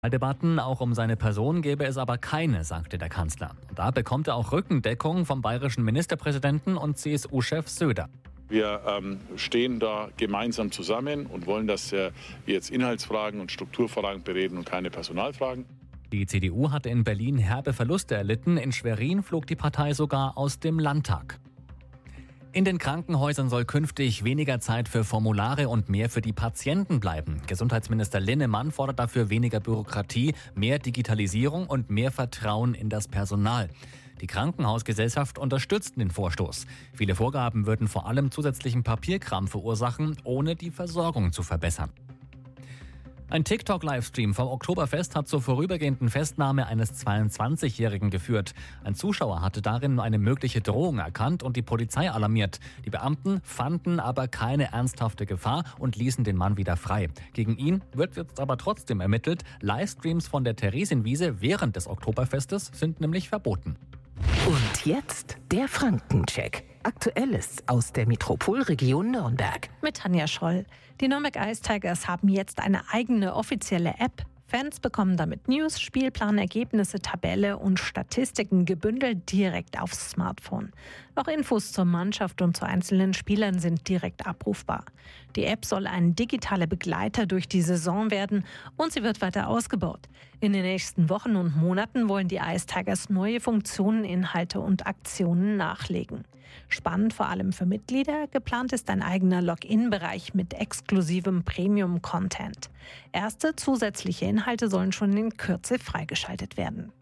Debatten auch um seine Person gäbe es aber keine, sagte der Kanzler. Und da bekommt er auch Rückendeckung vom bayerischen Ministerpräsidenten und CSU-Chef Söder. Wir stehen da gemeinsam zusammen und wollen, dass wir jetzt Inhaltsfragen und Strukturfragen bereden und keine Personalfragen. Die CDU hatte in Berlin herbe Verluste erlitten. In Schwerin flog die Partei sogar aus dem Landtag. In den Krankenhäusern soll künftig weniger Zeit für Formulare und mehr für die Patienten bleiben. Gesundheitsminister Linnemann fordert dafür weniger Bürokratie, mehr Digitalisierung und mehr Vertrauen in das Personal. Die Krankenhausgesellschaft unterstützt den Vorstoß. Viele Vorgaben würden vor allem zusätzlichen Papierkram verursachen, ohne die Versorgung zu verbessern. Ein TikTok-Livestream vom Oktoberfest hat zur vorübergehenden Festnahme eines 22-Jährigen geführt. Ein Zuschauer hatte darin eine mögliche Drohung erkannt und die Polizei alarmiert. Die Beamten fanden aber keine ernsthafte Gefahr und ließen den Mann wieder frei. Gegen ihn wird jetzt aber trotzdem ermittelt. Livestreams von der Theresienwiese während des Oktoberfestes sind nämlich verboten. Und jetzt der Frankencheck. Aktuelles aus der Metropolregion Nürnberg. Mit Tanja Scholl. Die Nürnberg Ice Tigers haben jetzt eine eigene offizielle App. Fans bekommen damit News, Spielplan, Ergebnisse, Tabelle und Statistiken gebündelt direkt aufs Smartphone. Auch Infos zur Mannschaft und zu einzelnen Spielern sind direkt abrufbar. Die App soll ein digitaler Begleiter durch die Saison werden und sie wird weiter ausgebaut. In den nächsten Wochen und Monaten wollen die Ice Tigers neue Funktionen, Inhalte und Aktionen nachlegen. Spannend vor allem für Mitglieder, geplant ist ein eigener Login-Bereich mit exklusivem Premium-Content. Erste zusätzliche Inhalte sollen schon in Kürze freigeschaltet werden.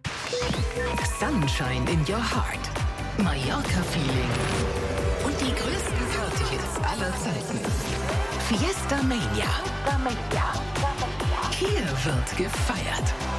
Sunshine in your heart. Mallorca-Feeling. Und die größten Partyhits aller Zeiten. Fiesta Mania. Hier wird gefeiert.